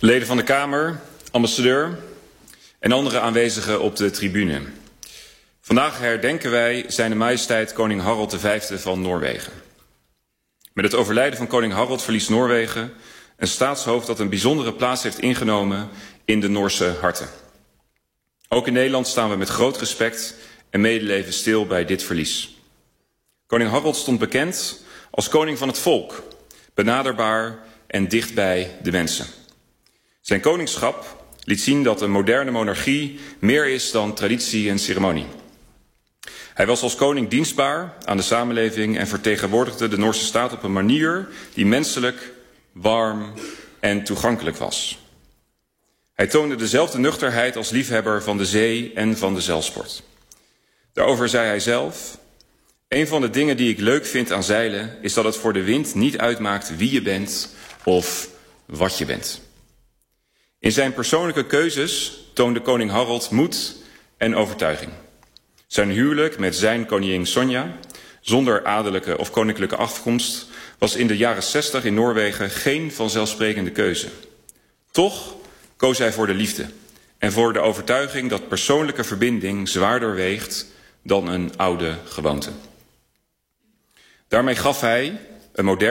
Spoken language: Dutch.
Leden van de Kamer, ambassadeur en andere aanwezigen op de tribune. Vandaag herdenken wij Zijne Majesteit Koning Harald V van Noorwegen. Met het overlijden van koning Harald verliest Noorwegen een staatshoofd dat een bijzondere plaats heeft ingenomen in de Noorse harten. Ook in Nederland staan we met groot respect en medeleven stil bij dit verlies. Koning Harald stond bekend als koning van het volk, benaderbaar en dicht bij de mensen. Zijn koningschap liet zien dat een moderne monarchie meer is dan traditie en ceremonie. Hij was als koning dienstbaar aan de samenleving en vertegenwoordigde de Noorse staat op een manier die menselijk, warm en toegankelijk was. Hij toonde dezelfde nuchterheid als liefhebber van de zee en van de zeilsport. Daarover zei hij zelf: een van de dingen die ik leuk vind aan zeilen is dat het voor de wind niet uitmaakt wie je bent of wat je bent. In zijn persoonlijke keuzes toonde koning Harald moed en overtuiging. Zijn huwelijk met zijn koningin Sonja, zonder adellijke of koninklijke afkomst, was in de jaren 60 in Noorwegen geen vanzelfsprekende keuze. Toch koos hij voor de liefde en voor de overtuiging dat persoonlijke verbinding zwaarder weegt dan een oude gewoonte. Daarmee gaf hij een moderne